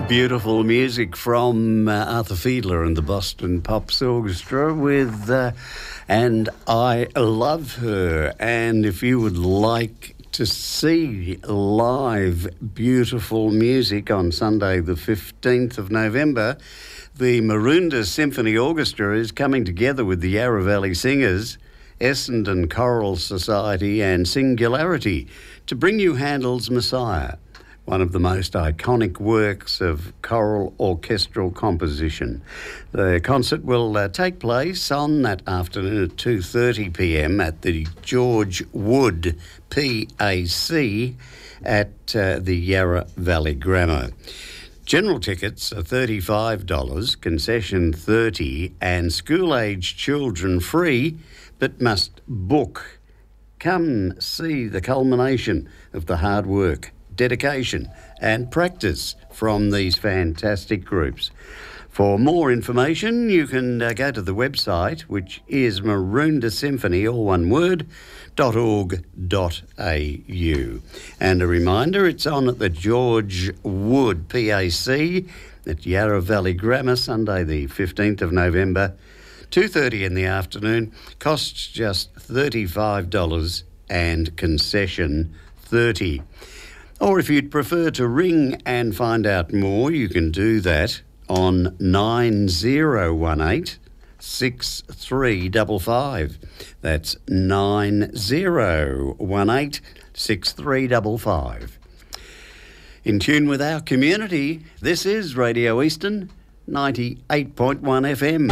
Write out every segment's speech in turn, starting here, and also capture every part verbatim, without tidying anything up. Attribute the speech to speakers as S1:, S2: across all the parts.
S1: Beautiful music from uh, Arthur Fiedler and the Boston Pops Orchestra with uh, And I Love Her. And if you would like to see live beautiful music on Sunday the fifteenth of November, the Maroondah Symphony Orchestra is coming together with the Yarra Valley Singers, Essendon Choral Society and Singularity to bring you Handel's Messiah, one of the most iconic works of choral orchestral composition. The concert will uh, take place on that afternoon at two thirty p m at the George Wood P A C at uh, the Yarra Valley Grammar. General tickets are thirty-five dollars, concession thirty dollars, and school-aged children free, but must book. Come see the culmination of the hard work, dedication and practice from these fantastic groups. For more information, you can uh, go to the website, which is Maroondah Symphony, all one word, .org dot a u. And a reminder, it's on at the George Wood P A C at Yarra Valley Grammar, Sunday the fifteenth of November, two thirty in the afternoon. Costs just thirty-five dollars and concession thirty dollars. Or if you'd prefer to ring and find out more, you can do that on nine zero one eight, six three five five. That's nine zero one eight, six three five five. In tune with our community, this is Radio Eastern, ninety-eight point one F M.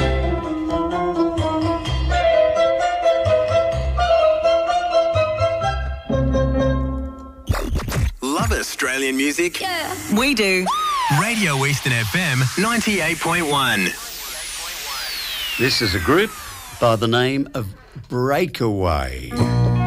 S2: Australian music?
S3: Yeah. We do.
S2: Radio Eastern F M ninety-eight point one.
S1: This is a group by the name of Breakaway.